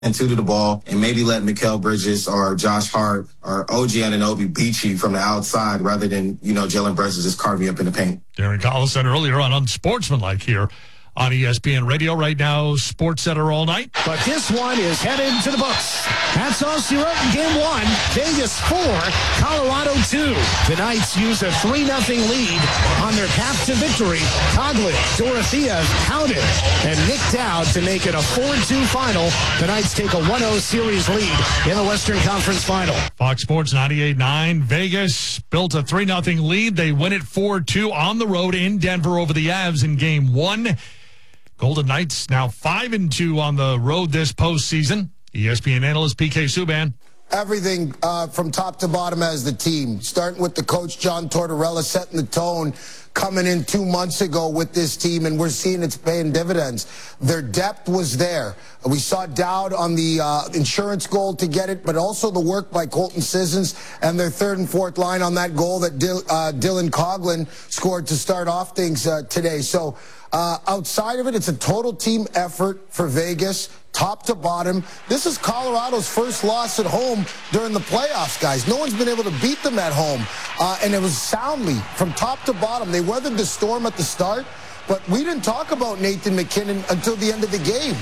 two to the ball and maybe let Mikal Bridges or Josh Hart or OG Anunoby beat you from the outside rather than, Jalen Brunson just carve you up in the paint. Darren Collison earlier on Unsportsmanlike here on ESPN Radio. Right now, Sports Center all night. But this one is headed to the books. Hats off, you wrote in game one. Vegas 4, Colorado 2. The Knights use a 3-0 lead on their path to victory. Coughlin, Dorothea, Howden, and Nick Dowd to make it a 4-2 final. The Knights take a 1-0 series lead in the Western Conference Final. Fox Sports 98.9. Vegas built a 3-0 lead. They win it 4-2 on the road in Denver over the Avs in game one. Golden Knights now 5-2 on the road this postseason. ESPN analyst PK Subban. Everything from top to bottom as the team, starting with the coach, John Tortorella, setting the tone coming in 2 months ago with this team, and we're seeing it's paying dividends. Their depth was there. We saw Dowd on the insurance goal to get it, but also the work by Colton Sissons and their third and fourth line on that goal that Dylan Coughlin scored to start off things today. So outside of it, it's a total team effort for Vegas, top to bottom. This is Colorado's first loss at home during the playoffs, guys. No one's been able to beat them at home, and it was soundly from top to bottom. They weathered the storm at the start, but we didn't talk about Nathan MacKinnon until the end of the game.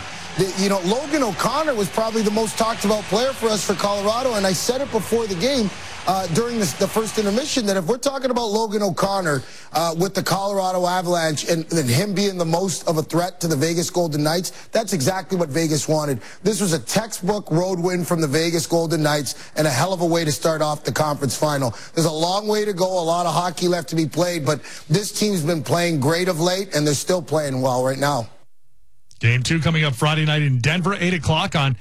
Logan O'Connor was probably the most talked about player for us for Colorado, and I said it before the game during the first intermission that if we're talking about Logan O'Connor with the Colorado Avalanche and him being the most of a threat to the Vegas Golden Knights, that's exactly what Vegas wanted. This was a textbook road win from the Vegas Golden Knights and a hell of a way to start off the conference final. There's a long way to go, a lot of hockey left to be played, but this team's been playing great of late, and they're still playing well right now. Game 2 coming up Friday night in Denver, 8 o'clock on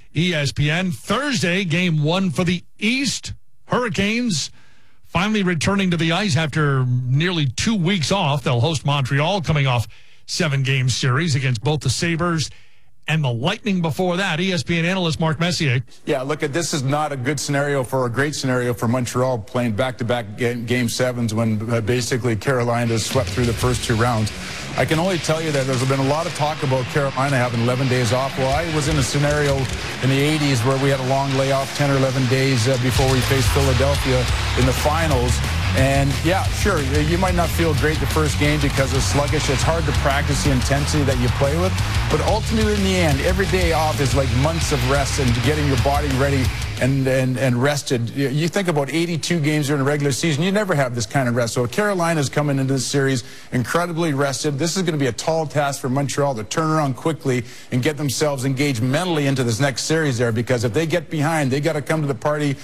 ESPN. Thursday, game 1 for the East. Hurricanes finally returning to the ice after nearly 2 weeks off. They'll host Montreal, coming off 7-game series against both the Sabres and the Lightning before that. ESPN analyst Mark Messier. Yeah, look, this is not a good scenario for a great scenario for Montreal, playing back-to-back game sevens when basically Carolina swept through the first 2 rounds. I can only tell you that there's been a lot of talk about Carolina having 11 days off. Well, I was in a scenario in the 80s where we had a long layoff, 10 or 11 days before we faced Philadelphia in the finals. And, yeah, sure, you might not feel great the first game because it's sluggish. It's hard to practice the intensity that you play with. But ultimately, in the end, every day off is like months of rest and getting your body ready and rested. You think about 82 games during the regular season, you never have this kind of rest. So Carolina's coming into this series incredibly rested. This is going to be a tall task for Montreal to turn around quickly and get themselves engaged mentally into this next series there, because if they get behind, they got to come to the party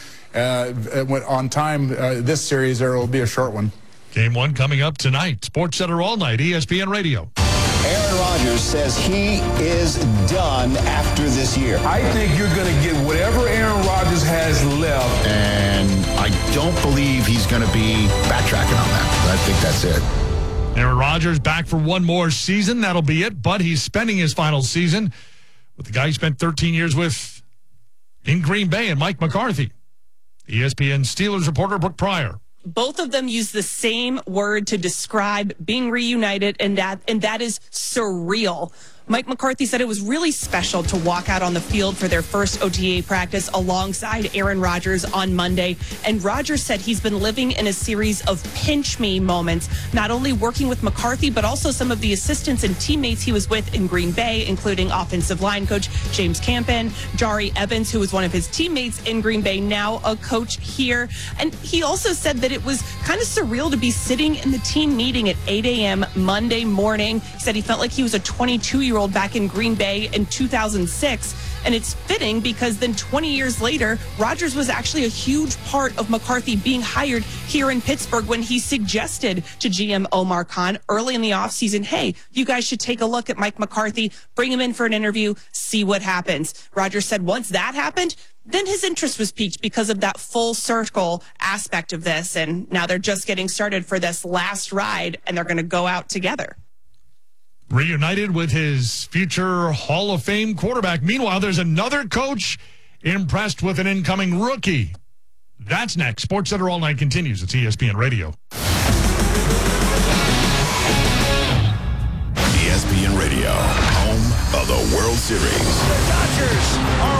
on time this series, or it will be a short one. Game 1 coming up tonight. Sports Center all night, ESPN Radio. Aaron Rodgers says he is done after this year. I think you're going to get whatever Aaron Rodgers has left. And I don't believe he's going to be backtracking on that. I think that's it. Aaron Rodgers back for one more season. That'll be it. But he's spending his final season with the guy he spent 13 years with in Green Bay, and Mike McCarthy. ESPN Steelers reporter Brooke Pryor. Both of them use the same word to describe being reunited, and that is surreal. Mike McCarthy said it was really special to walk out on the field for their first OTA practice alongside Aaron Rodgers on Monday. And Rodgers said he's been living in a series of pinch me moments, not only working with McCarthy, but also some of the assistants and teammates he was with in Green Bay, including offensive line coach James Campen, Jari Evans, who was one of his teammates in Green Bay, now a coach here. And he also said that it was kind of surreal to be sitting in the team meeting at 8 a.m. Monday morning. He said he felt like he was a 22-year-old back in Green Bay in 2006. And it's fitting because then 20 years later, Rodgers was actually a huge part of McCarthy being hired here in Pittsburgh when he suggested to GM Omar Khan early in the offseason, hey, you guys should take a look at Mike McCarthy, bring him in for an interview, see what happens. Rodgers said once that happened, then his interest was piqued because of that full circle aspect of this. And now they're just getting started for this last ride, and they're going to go out together. Reunited with his future Hall of Fame quarterback. Meanwhile, there's another coach impressed with an incoming rookie. That's next. Sports Center All Night continues. It's ESPN Radio. ESPN Radio, home of the World Series. The Dodgers are